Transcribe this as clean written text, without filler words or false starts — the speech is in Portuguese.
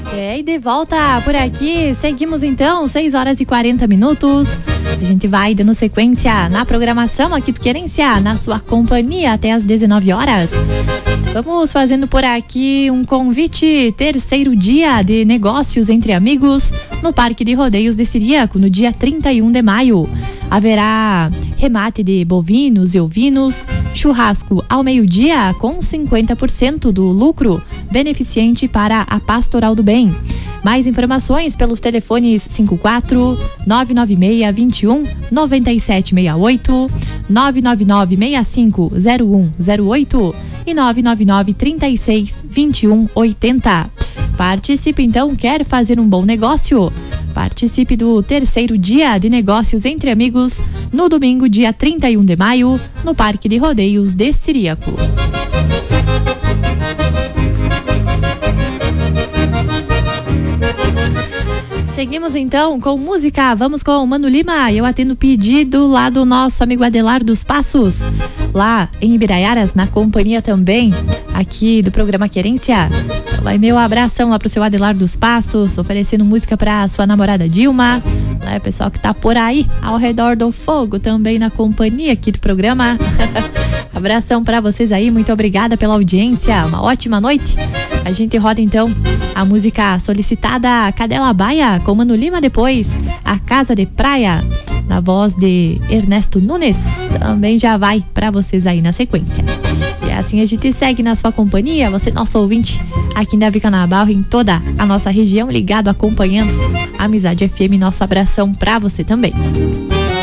E de volta por aqui, seguimos então, 6h40. A gente vai dando sequência na programação aqui do Querência, na sua companhia até às 19h. Vamos fazendo por aqui um convite, terceiro dia de negócios entre amigos no Parque de Rodeios de Ciríaco, no dia 31 de maio. Haverá remate de bovinos e ovinos, churrasco ao meio-dia com 50% do lucro beneficente para a Pastoral do Bem. Mais informações pelos telefones 54 996 21 9768, 999 65 0108 e 999 36 21 80. Participe então, quer fazer um bom negócio? Participe do terceiro dia de negócios entre amigos no domingo, dia 31 de maio, no Parque de Rodeios de Ciríaco. Seguimos então com música, vamos com o Mano Lima. Eu atendo pedido lá do nosso amigo Adelar dos Passos, lá em Ibiraiaras, na companhia também aqui do programa Querência. Vai meu abração lá pro seu Adelar dos Passos, oferecendo música pra sua namorada Dilma, né? Pessoal que tá por aí ao redor do fogo também na companhia aqui do programa. Abração pra vocês aí, muito obrigada pela audiência, uma ótima noite. A gente roda então a música solicitada Cadela Baia com Mano Lima, depois A Casa de Praia, na voz de Ernesto Nunes, também já vai pra vocês aí na sequência. E assim a gente segue na sua companhia, você nosso ouvinte aqui na Vicanabal, em toda a nossa região, ligado, acompanhando a Amizade FM, nosso abração pra você também.